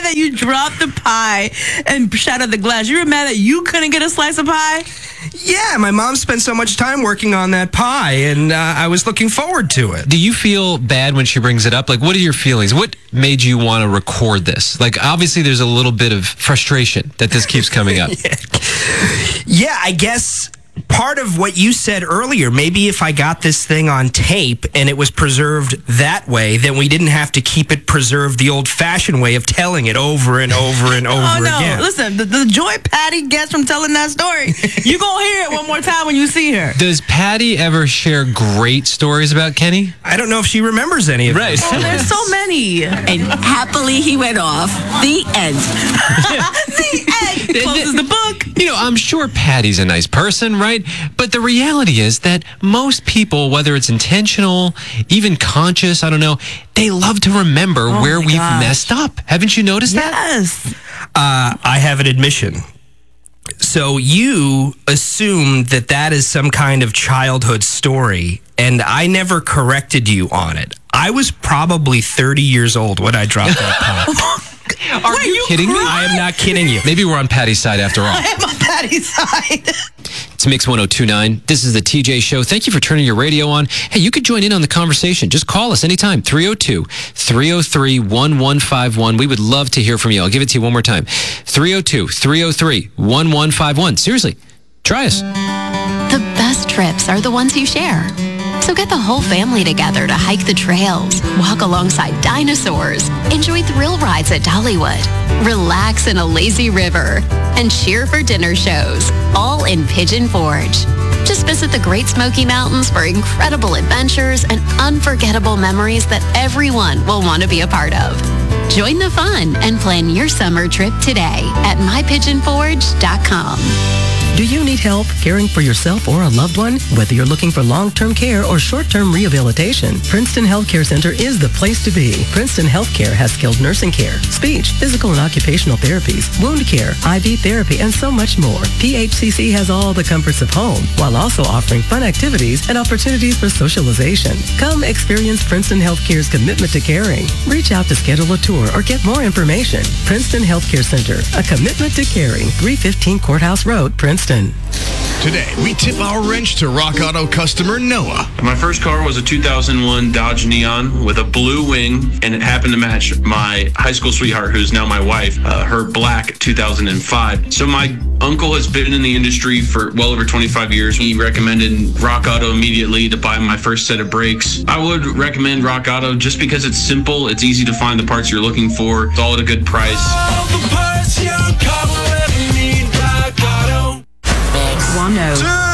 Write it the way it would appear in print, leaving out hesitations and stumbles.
mad that you dropped the pie and shattered the glass. You were mad that you couldn't get a slice of pie? Yeah, my mom spent so much time working on that pie, and I was looking forward to it. Do you feel bad when she brings it up? Like, what are your feelings? What made you want to record this? Like, obviously, there's a little bit of frustration that this keeps coming up. Yeah, I guess part of what you said earlier, maybe if I got this thing on tape and it was preserved that way, then we didn't have to keep it preserved the old-fashioned way of telling it over and over and over again. Listen, the joy Patty gets from telling that story, you're going to hear it one more time when you see her. Does Patty ever share great stories about Kenny? I don't know if she remembers any of them. Right. Oh, there's so many. And happily he went off. The end. The end. Closes the book. You know, I'm sure Patty's a nice person, right? But the reality is that most people, whether it's intentional, even conscious, I don't know, they love to remember where we've messed up. Haven't you noticed that? Yes. I have an admission. So you assume that is some kind of childhood story, and I never corrected you on it. I was probably 30 years old when I dropped that pie. Are you kidding me? I am not kidding you. Maybe we're on Patty's side after all. I am on Patty's side. It's Mix 102.9. This is the TJ Show. Thank you for turning your radio on. Hey, you could join in on the conversation. Just call us anytime. 302-303-1151. We would love to hear from you. I'll give it to you one more time. 302-303-1151. Seriously, try us. The best trips are the ones you share. So get the whole family together to hike the trails, walk alongside dinosaurs, enjoy thrill rides at Dollywood, relax in a lazy river, and cheer for dinner shows, all in Pigeon Forge. Just visit the Great Smoky Mountains for incredible adventures and unforgettable memories that everyone will want to be a part of. Join the fun and plan your summer trip today at mypigeonforge.com. Do you need help caring for yourself or a loved one? Whether you're looking for long-term care or short-term rehabilitation, Princeton Healthcare Center is the place to be. Princeton Healthcare has skilled nursing care, speech, physical and occupational therapies, wound care, IV therapy, and so much more. PHCC has all the comforts of home while also offering fun activities and opportunities for socialization. Come experience Princeton Healthcare's commitment to caring. Reach out to schedule a tour or get more information. Princeton Healthcare Center, a commitment to caring. 315 Courthouse Road, Princeton. Today, we tip our wrench to Rock Auto customer Noah. My first car was a 2001 Dodge Neon with a blue wing, and it happened to match my high school sweetheart, who's now my wife, her black 2005. So my uncle has been in the industry for well over 25 years. He recommended Rock Auto immediately to buy my first set of brakes. I would recommend Rock Auto just because it's simple, it's easy to find the parts you're looking for, it's all at a good price. All the parts your car will ever need, Rock Auto. Mix 102.